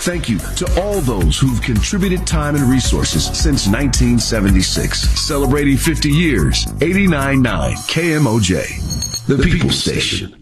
Thank you to all those who've contributed time and resources since 1976. Celebrating 50 years, 89.9 KMOJ, the People Station.